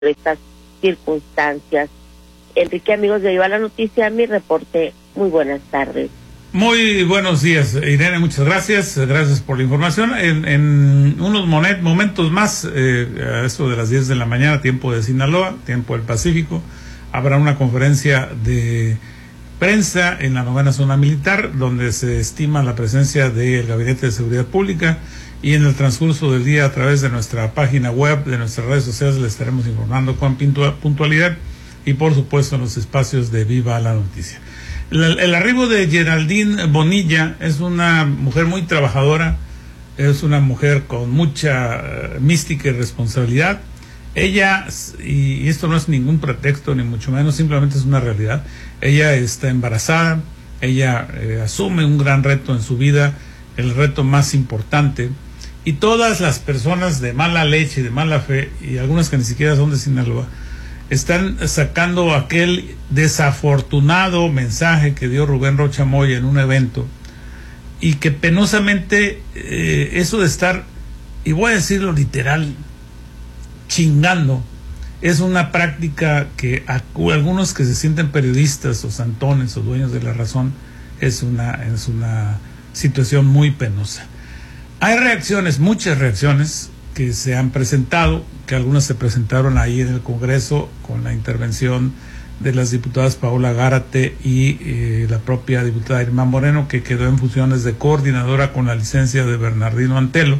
estas circunstancias. Enrique, amigos de Viva la Noticia, mi reporte. Muy buenas tardes. Muy buenos días, Irene, muchas gracias. Gracias por la información. En unos momentos más, a eso de las 10 de la mañana, tiempo de Sinaloa, tiempo del Pacífico, habrá una conferencia de prensa en la 9ª Zona Militar, donde se estima la presencia del Gabinete de Seguridad Pública, y en el transcurso del día, a través de nuestra página web, de nuestras redes sociales, les estaremos informando con puntualidad y, por supuesto, en los espacios de Viva la Noticia. El arribo de Geraldine Bonilla es una mujer muy trabajadora, es una mujer con mucha mística y responsabilidad. Ella, y esto no es ningún pretexto ni mucho menos, simplemente es una realidad, ella está embarazada, ella asume un gran reto en su vida, el reto más importante, y todas las personas de mala leche y de mala fe, y algunas que ni siquiera son de Sinaloa, están sacando aquel desafortunado mensaje que dio Rubén Rocha Moya en un evento, y que penosamente eso de estar, y voy a decirlo literal, chingando, es una práctica que algunos que se sienten periodistas o santones o dueños de la razón, es una situación muy penosa. Hay reacciones, muchas reacciones que se han presentado, que algunas se presentaron ahí en el Congreso con la intervención de las diputadas Paola Gárate y la propia diputada Irma Moreno, que quedó en funciones de coordinadora con la licencia de Bernardino Antelo.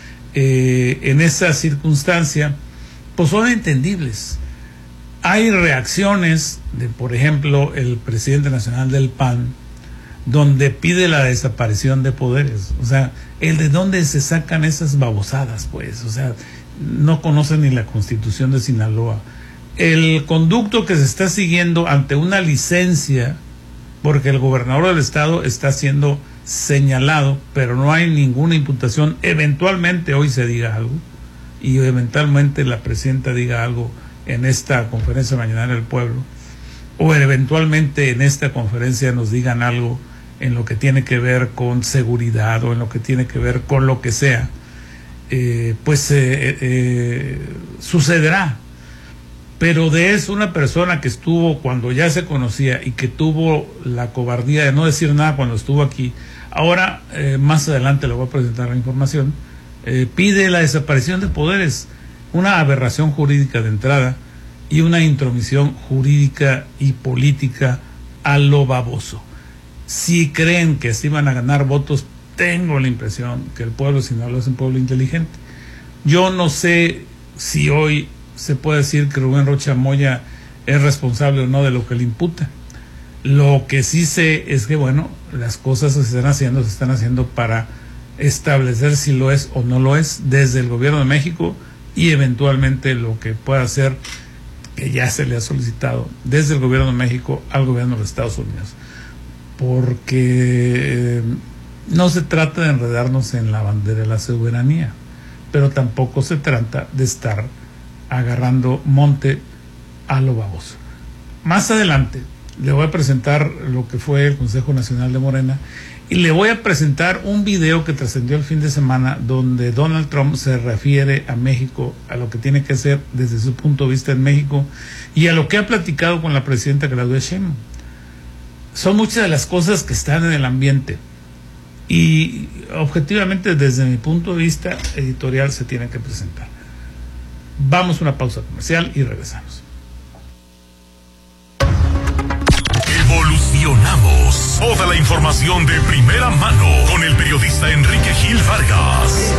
En esa circunstancia, pues son entendibles. Hay reacciones de, por ejemplo, el presidente nacional del PAN, donde pide la desaparición de poderes. O sea, de dónde se sacan esas babosadas, pues. O sea, no conocen ni la Constitución de Sinaloa. El conducto que se está siguiendo ante una licencia, porque el gobernador del estado está siendo señalado, pero no hay ninguna imputación. Eventualmente hoy se diga algo, y eventualmente la presidenta diga algo en esta conferencia mañanera del pueblo, o eventualmente en esta conferencia nos digan algo en lo que tiene que ver con seguridad o en lo que tiene que ver con lo que sea, sucederá. Pero es una persona que estuvo cuando ya se conocía y que tuvo la cobardía de no decir nada cuando estuvo aquí. Ahora, más adelante le voy a presentar la información, pide la desaparición de poderes, una aberración jurídica de entrada y una intromisión jurídica y política a lo baboso. Si creen que así van a ganar votos, tengo la impresión que el pueblo de Sinaloa es un pueblo inteligente. Yo no sé si hoy se puede decir que Rubén Rocha Moya es responsable o no de lo que le imputa. Lo que sí sé es que, bueno, las cosas se están haciendo para establecer si lo es o no lo es desde el gobierno de México, y eventualmente lo que pueda hacer, que ya se le ha solicitado desde el gobierno de México al gobierno de Estados Unidos. Porque no se trata de enredarnos en la bandera de la soberanía, pero tampoco se trata de estar agarrando monte a lo baboso. Más adelante le voy a presentar lo que fue el Consejo Nacional de Morena, y le voy a presentar un video que trascendió el fin de semana, donde Donald Trump se refiere a México, a lo que tiene que hacer desde su punto de vista en México, y a lo que ha platicado con la presidenta Claudia Sheinbaum. Son muchas de las cosas que están en el ambiente, y objetivamente desde mi punto de vista editorial se tienen que presentar. Vamos a una pausa comercial y regresamos. Evolucionamos. Toda la información de primera mano con el periodista Enrique Gil Vargas.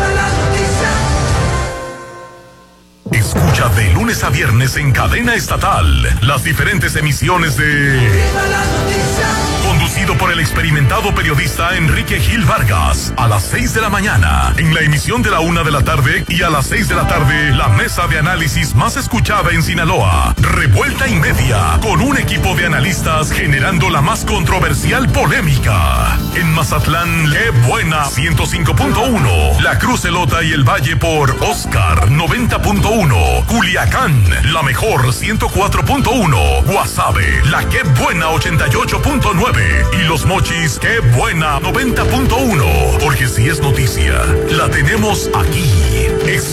Escucha de lunes a viernes en cadena estatal las diferentes emisiones de conducido por el experimentado periodista Enrique Gil Vargas, a las 6 de la mañana, en la emisión de la 1 de la tarde, y a las 6 de la tarde, la mesa de análisis más escuchada en Sinaloa, Revuelta y Media, con un equipo de analistas generando la más controversial polémica. En Mazatlán, Qué Buena 105.1, La Cruz Elota y el Valle por Oscar 90.1, Culiacán, La Mejor 104.1, Guasave, La Qué Buena 88.9, y Los Mochis, Qué Buena 90.1, porque si es noticia, la tenemos aquí.